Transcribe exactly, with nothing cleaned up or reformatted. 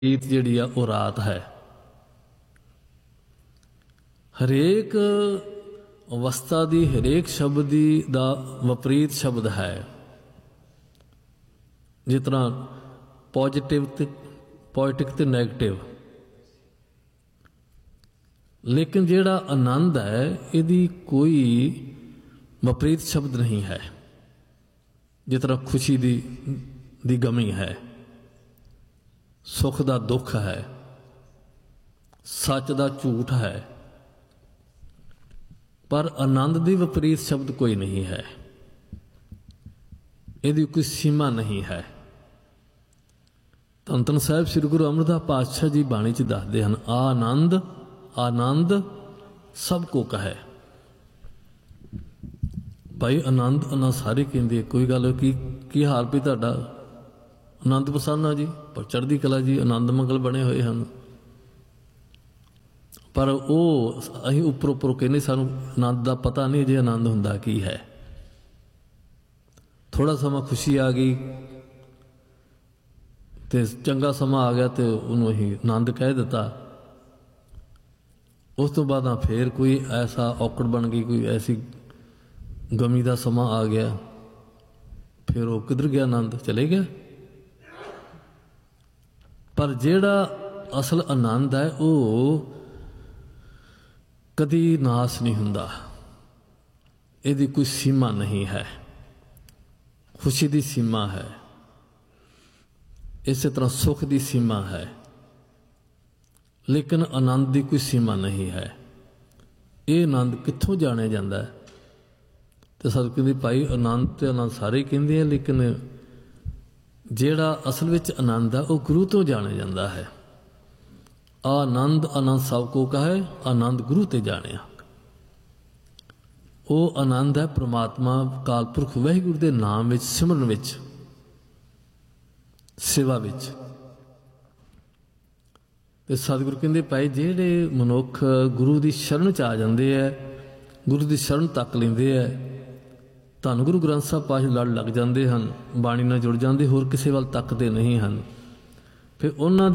ਰੀਤ ਜਿਹੜੀ ਆ ਉਹ ਰਾਤ ਹੈ। ਹਰੇਕ ਅਵਸਥਾ ਦੀ ਹਰੇਕ ਸ਼ਬਦ ਦੀ ਦਾ ਵਿਪਰੀਤ ਸ਼ਬਦ ਹੈ। ਜਿਸ ਤਰ੍ਹਾਂ ਪੋਜ਼ਿਟਿਵ ਤੇ ਪੋਇਟਿਕ ਤੇ ਨੈਗੇਟਿਵ, ਲੇਕਿਨ ਜਿਹੜਾ ਆਨੰਦ ਹੈ ਇਹਦੀ ਕੋਈ ਵਿਪਰੀਤ ਸ਼ਬਦ ਨਹੀਂ ਹੈ। ਜਿਸ ਤਰ੍ਹਾਂ ਖੁਸ਼ੀ ਦੀ ਦੀ ਗਮੀ ਹੈ, ਸੁੱਖ ਦਾ ਦੁੱਖ ਹੈ, ਸੱਚ ਦਾ ਝੂਠ ਹੈ, ਪਰ ਆਨੰਦ ਦੀ ਵਿਪਰੀਤ ਸ਼ਬਦ ਕੋਈ ਨਹੀਂ ਹੈ। ਇਹਦੀ ਕੋਈ ਸੀਮਾ ਨਹੀਂ ਹੈ। ਧੰਨ ਧੰਨ ਸਾਹਿਬ ਸ੍ਰੀ ਗੁਰੂ ਅਮਰਦਾਸ ਪਾਤਸ਼ਾਹ ਜੀ ਬਾਣੀ 'ਚ ਦੱਸਦੇ ਹਨ, ਆਨੰਦ ਆਨੰਦ ਸਭ ਕੋ ਕਹੈ। ਭਾਈ ਆਨੰਦ ਆਨੰਦ ਸਾਰੇ ਕਹਿੰਦੇ, ਕੋਈ ਗੱਲ ਕੀ ਕੀ ਹਾਲ ਵੀ ਤੁਹਾਡਾ? ਆਨੰਦ ਪਸੰਦ ਆ ਜੀ, ਪਰ ਚੜ੍ਹਦੀ ਕਲਾ ਜੀ, ਆਨੰਦ ਮੰਗਲ ਬਣੇ ਹੋਏ ਹਨ। ਪਰ ਉਹ ਅਸੀਂ ਉੱਪਰ ਉੱਪਰ ਕਹਿੰਦੇ ਸਾਨੂੰ ਆਨੰਦ ਦਾ ਪਤਾ ਨਹੀਂ ਜੇ ਆਨੰਦ ਹੁੰਦਾ ਕੀ ਹੈ। ਥੋੜ੍ਹਾ ਸਮਾਂ ਖੁਸ਼ੀ ਆ ਗਈ ਤੇ ਚੰਗਾ ਸਮਾਂ ਆ ਗਿਆ ਤੇ ਉਹਨੂੰ ਅਸੀਂ ਆਨੰਦ ਕਹਿ ਦਿੱਤਾ। ਉਸ ਤੋਂ ਬਾਅਦ ਫਿਰ ਕੋਈ ਐਸਾ ਔਕੜ ਬਣ ਗਈ, ਕੋਈ ਐਸੀ ਗਮੀ ਦਾ ਸਮਾਂ ਆ ਗਿਆ, ਫਿਰ ਉਹ ਕਿੱਧਰ ਗਿਆ? ਆਨੰਦ ਚਲੇ ਗਿਆ। ਪਰ ਜਿਹੜਾ ਅਸਲ ਆਨੰਦ ਹੈ ਉਹ ਕਦੀ ਨਾਸ ਨਹੀਂ ਹੁੰਦਾ। ਇਹਦੀ ਕੋਈ ਸੀਮਾ ਨਹੀਂ ਹੈ। ਖੁਸ਼ੀ ਦੀ ਸੀਮਾ ਹੈ, ਇਸੇ ਤਰ੍ਹਾਂ ਸੁੱਖ ਦੀ ਸੀਮਾ ਹੈ, ਲੇਕਿਨ ਆਨੰਦ ਦੀ ਕੋਈ ਸੀਮਾ ਨਹੀਂ ਹੈ। ਇਹ ਆਨੰਦ ਕਿੱਥੋਂ ਜਾਣਿਆ ਜਾਂਦਾ ਹੈ? ਤੇ ਸਤਿਗੁਰੂ ਕਹਿੰਦੇ ਭਾਈ ਆਨੰਦ ਤੇ ਆਨੰਦ ਸਾਰੇ ਕਹਿੰਦੇ ਆ, ਲੇਕਿਨ ਜਿਹੜਾ ਅਸਲ ਵਿੱਚ ਆਨੰਦ ਆ ਉਹ ਗੁਰੂ ਤੋਂ ਜਾਣਿਆ ਜਾਂਦਾ ਹੈ। ਆਨੰਦ ਆਨੰਦ ਸਭ ਕੋ ਕਹੈ, ਆਨੰਦ ਗੁਰੂ ਤੇ ਜਾਣਿਆ। ਉਹ ਆਨੰਦ ਹੈ ਪ੍ਰਮਾਤਮਾ ਅਕਾਲ ਪੁਰਖ ਵਾਹਿਗੁਰੂ ਦੇ ਨਾਮ ਵਿੱਚ, ਸਿਮਰਨ ਵਿੱਚ, ਸੇਵਾ ਵਿੱਚ। ਤੇ ਸਤਿਗੁਰੂ ਕਹਿੰਦੇ ਭਾਈ ਜਿਹੜੇ ਮਨੁੱਖ ਗੁਰੂ ਦੀ ਸ਼ਰਨ 'ਚ ਆ ਜਾਂਦੇ ਹੈ, ਗੁਰੂ ਦੀ ਸ਼ਰਨ ਤੱਕ ਲੈਂਦੇ ਹੈ, ਧੰਨ ਗੁਰੂ ਗ੍ਰੰਥ ਸਾਹਿਬ ਪਾਤਸ਼ਾਹ ਲੜ ਲੱਗ ਜਾਂਦੇ ਹਨ, ਬਾਣੀ ਨਾਲ ਜੁੜ ਜਾਂਦੇ, ਹੋਰ ਕਿਸੇ ਵੱਲ ਤੱਕਦੇ ਨਹੀਂ ਹਨ। ਫਿਰ ਉਹਨਾਂ